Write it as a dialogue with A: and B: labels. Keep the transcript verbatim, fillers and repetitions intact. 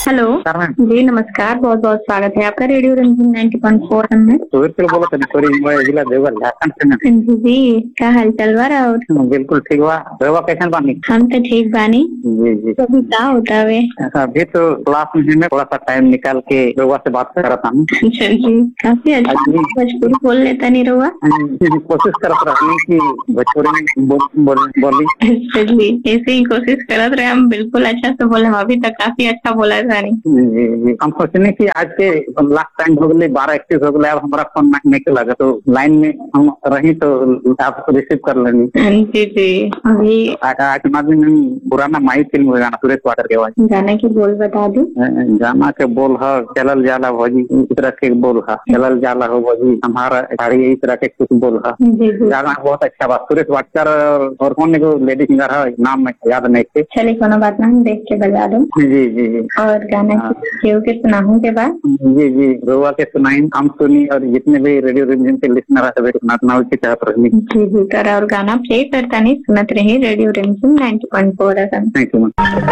A: Hello जी नमस्कार, बहुत बहुत स्वागत है आपका रेडियो रंजन नाइन्टी पॉइंट फोर में।
B: बोला था सॉरी मैं जिला देवघर झारखंड से ना।
A: जी जी, क्या हाल चल रहा है?
B: बिल्कुल ठीक हुआ। रेवा कैसे बानी?
A: हम तो ठीक बानी।
B: जी जी।
A: तो अभी क्या होता है?
B: अभी तो क्लास में मैं थोड़ा सा टाइम निकाल के रेवा से बात कर रहा हूँ।
A: अच्छा जी, काफी अच्छा भोजपुरी बोल लेता नहीं रेवा।
B: कोशिश करता रहा की भोजपुरी में बोल, बोल, बोली।
A: अच्छा जी, ऐसे ही कोशिश करते रहे, हम बिल्कुल अच्छा से बोले, अभी तक काफी अच्छा बोला था नहीं।
B: जी जी, हम सोचने की आज के लास्ट टाइम हो गए, बारह इक्कीस हो गए, अब हमारा फोन नहीं लगा तो लाइन में हम रही तो आप रिसीव कर लेंगे।
A: जी जी, अभी
B: आज पुराना माई फिल्म गाना सुरेश वाडर के आवाज
A: गाना की बोल बता दी।
B: गाना के बोल है चलल जाला भौजी, इस तरह के बोल है चलल जाला हो भौजी हमारा गाड़ी, इस तरह के कुछ बोल है। गाना बहुत अच्छा बात। सुरेश वाडकर और कौन ने लेडी सिंगर है, नाम में याद नहीं थे।
A: चलिए कोनो बात ना, हम देख के बजा दो।
B: जी जी जी। और
A: गाना केहू के सुनाहू के बाद
B: जी जी रोआ के सुनाई, हम सुनी और जितने भी रेडियो रिमझिम के लिसनर है सभी सुनाना की चाहत रही। जी
A: जी, करा और गाना प्ले करता नहीं सुनत रही radio Rimjhim ninety point four.
B: Thank you.